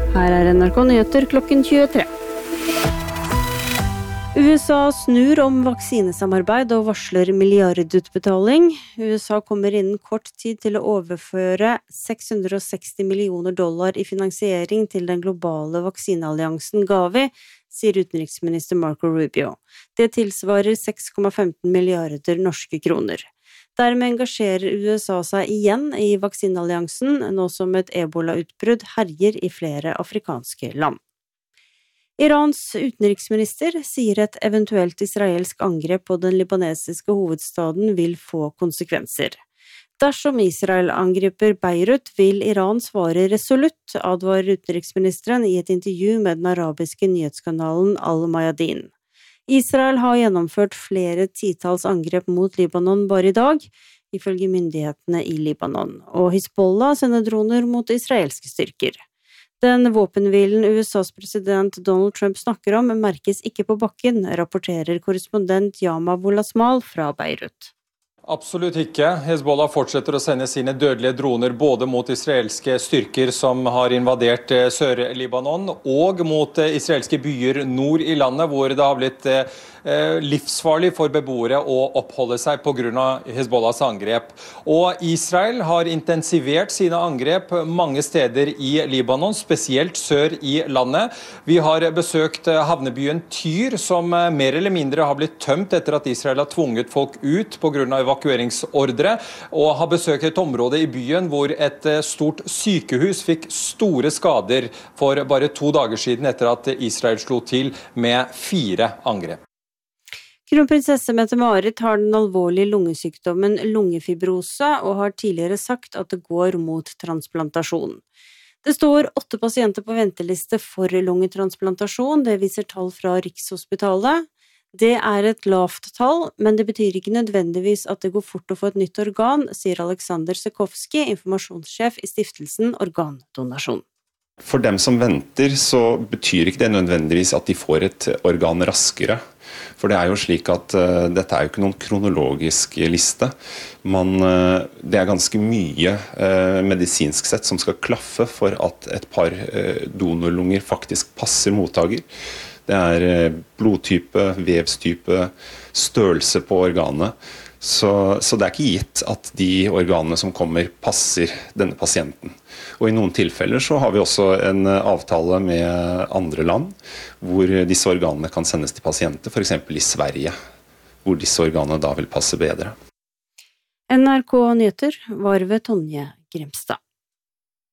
Her NRK Nyheter klokken 23. USA snur om vaksinesamarbeid og varsler milliardutbetaling. USA kommer innen kort tid til å overføre $660 millioner i finansiering til den globale vaksinealliansen Gavi, sier utenriksminister Marco Rubio. Det tilsvarer 6,15 milliarder norske kroner. Dermed engasjerer USA seg igjen i vaksinealliansen, nå som et ebola-utbrudd herjer i flere afrikanske land. Irans utenriksminister sier et eventuelt israelsk angrep på den libanesiske hovedstaden vil få konsekvenser. Dersom Israel angriper Beirut, vil Iran svare resolutt, advarer utenriksministeren i et intervju med den arabiske nyhetskanalen Al-Mayadin. Israel har gjennomført flere titalls angrep mot Libanon bare i dag, ifølge myndighetene i Libanon, og Hizbollah sender droner mot israelske styrker. Den våpenhvilen USAs president Donald Trump snakker om merkes ikke på bakken, rapporterer korrespondent Yama Wolasmal fra Beirut. Absolutt ikke. Hezbollah fortsetter å sende sine dødelige droner både mot israelske styrker som har invadert Sør-Libanon, og mot israelske byer nord i landet, hvor det har blitt livsfarlig for beboere å oppholde seg på grunn av Hezbollahs angrep. Og Israel har intensivert sine angrep mange steder i Libanon, spesielt sør i landet. Vi har besøkt havnebyen Tyr, som mer eller mindre har blitt tømt etter at Israel har tvunget folk ut på grunn av evakueringsordre, og har besøkt et område i byen hvor et stort sykehus fikk store skader for bare 2 dager siden etter at Israel slo til med 4 angrep. Kronprinsesse Mette-Marit har den alvorlige lungesykdommen lungefibrose og har tidligere sagt at det går mot transplantasjon. Det står 8 pasienter på venteliste for lungetransplantasjon, det viser tall fra Rikshospitalet. Det er et lavt tall, men det betyr ikke nødvendigvis at det går fort å få et nytt organ, sier Alexander Sekowski, informasjonssjef i stiftelsen Organdonasjon. For dem som venter, så betyr ikke det nødvendigvis at de får et organ raskere. For det er jo slik at dette er jo ikke noen kronologisk liste. Det er ganske mye medisinsk sett som skal klaffe for at et par donorlunger faktisk passer mottaker. Det er blodtype, vevstype, størrelse på organet. Så det er ikke gitt at de organene som kommer passer denne pasienten. Og i noen tilfeller så har vi også en avtale med andre land, hvor disse organene kan sendes til pasienter, for eksempel i Sverige, hvor disse organene da vil passe bedre. NRK Nyheter var ved Tonje Grimstad.